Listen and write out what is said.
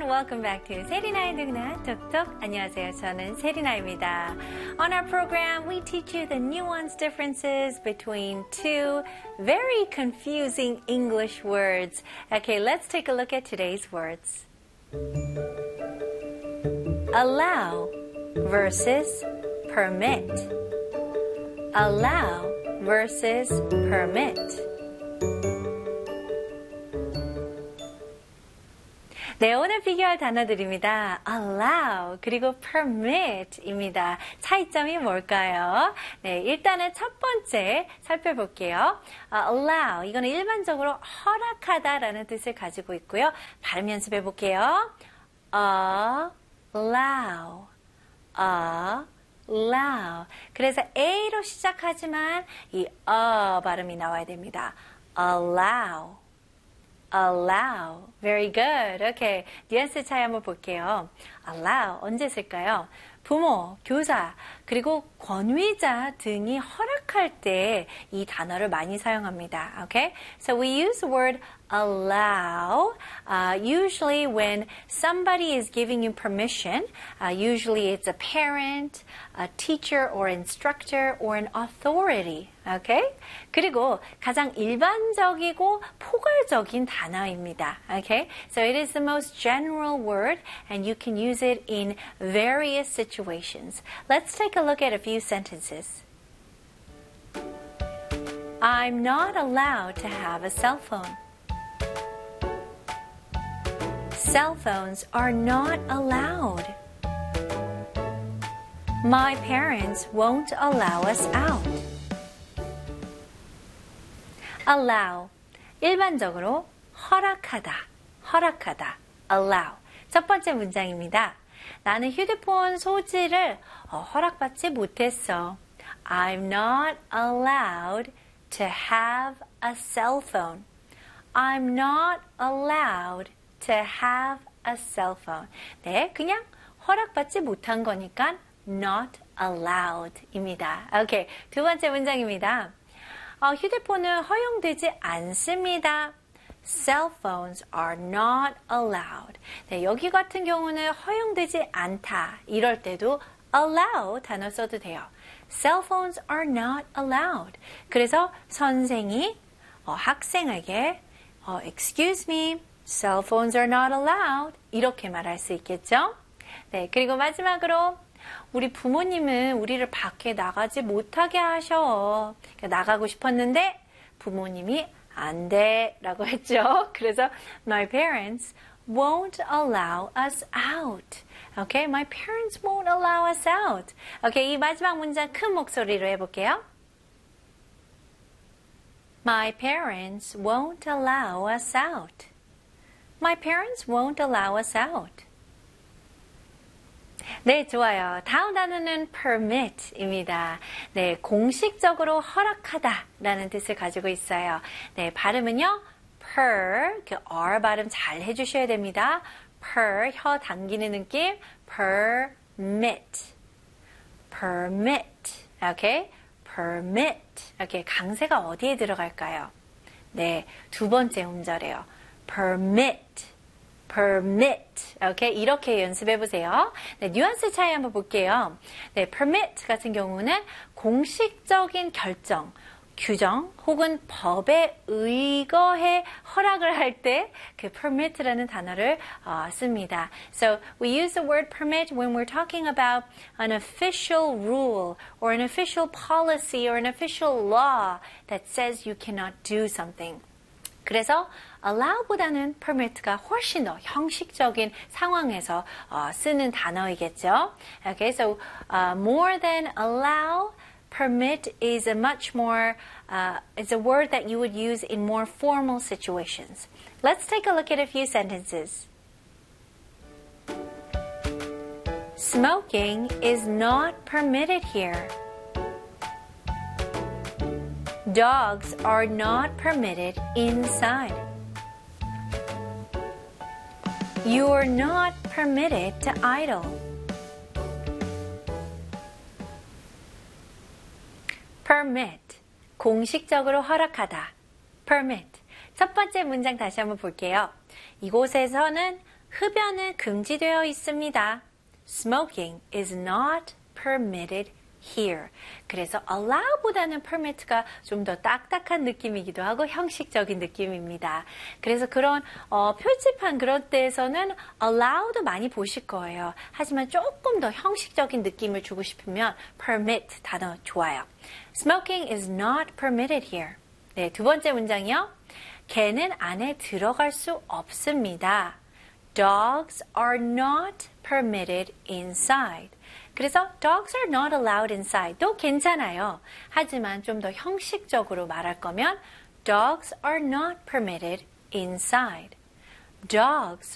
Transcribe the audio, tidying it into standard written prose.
welcome back to 세리나의 누구나 톡톡. 안녕하세요. 저는 세리나입니다. On our program, we teach you the nuanced differences between two very confusing English words. Okay, let's take a look at today's words. Allow versus permit. Allow versus permit. 네, 오늘 비교할 단어들입니다. allow 그리고 permit입니다. 차이점이 뭘까요? 네, 일단은 첫 번째 살펴볼게요. allow 이거는 일반적으로 허락하다라는 뜻을 가지고 있고요. 발음 연습해 볼게요. allow 그래서 A로 시작하지만 이 발음이 나와야 됩니다. allow. Very good. Okay. 뉘앙스 차이 한번 볼게요. allow 언제 쓸까요? 부모, 교사, 그리고 권위자 등이 허락할 때 이 단어를 많이 사용합니다. Okay? So we use the word allow usually when somebody is giving you permission. Usually it's a parent, a teacher or instructor or an authority. Okay? 그리고 가장 일반적이고 포괄적인 단어입니다. Okay? So it is the most general word and you can use it in various situations. Let's take a look at a few sentences. I'm not allowed to have a cell phone. Cell phones are not allowed. My parents won't allow us out. allow 일반적으로 허락하다 allow 첫 번째 문장입니다. 나는 휴대폰 소지를 허락받지 못했어. I'm not allowed to have a cell phone. I'm not allowed to have a cell phone. 네, 그냥 허락받지 못한 거니까 not allowed 입니다. 오케이, 두 번째 문장입니다. 휴대폰은 허용되지 않습니다. Cell phones are not allowed. 네, 여기 같은 경우는 허용되지 않다. 이럴 때도 allow 단어 써도 돼요. Cell phones are not allowed. 그래서 선생이 학생에게 Excuse me, cell phones are not allowed. 이렇게 말할 수 있겠죠? 네, 그리고 마지막으로 우리 부모님은 우리를 밖에 나가지 못하게 하셔. 나가고 싶었는데 부모님이 안 돼 라고 했죠. 그래서 my parents won't allow us out. Okay, my parents won't allow us out. Okay, 이 마지막 문장 큰 목소리로 해볼게요. My parents won't allow us out. My parents won't allow us out. 네, 좋아요. 다음 단어는 permit입니다. 네, 공식적으로 허락하다라는 뜻을 가지고 있어요. 네, 발음은요, 그 R 발음 잘 해주셔야 됩니다. 혀 당기는 느낌, permit. Okay? permit. Okay, 강세가 어디에 들어갈까요? 네, 두 번째 음절이에요. permit. Okay, 이렇게 연습해 보세요. 네, 뉘앙스 차이 한번 볼게요. 네, permit 같은 경우는 공식적인 결정, 규정 혹은 법에 의거해 허락을 할 때 그 permit라는 단어를 씁니다. So we use the word permit when we're talking about an official rule or an official policy or an official law that says you cannot do something. 그래서 allow보다는 permit가 훨씬 더 형식적인 상황에서 쓰는 단어이겠죠. Okay, so more than allow, permit is a much more, it's a word that you would use in more formal situations. Let's take a look at a few sentences. Smoking is not permitted here. Dogs are not permitted inside. You are not permitted to idle. permit, 공식적으로 허락하다. permit. 첫 번째 문장 다시 한번 볼게요. 이곳에서는 흡연은 금지되어 있습니다. Smoking is not permitted here. 그래서 allow보다는 permit가 좀 더 딱딱한 느낌이기도 하고 형식적인 느낌입니다. 그래서 그런 표지판 그런 데에서는 allow도 많이 보실 거예요. 하지만 조금 더 형식적인 느낌을 주고 싶으면 permit 단어 좋아요. Smoking is not permitted here. 네, 두 번째 문장이요. 개는 안에 들어갈 수 없습니다. Dogs are not permitted inside. 그래서 dogs are not allowed inside도 괜찮아요. 하지만 좀 더 형식적으로 말할 거면 dogs are not permitted inside. Dogs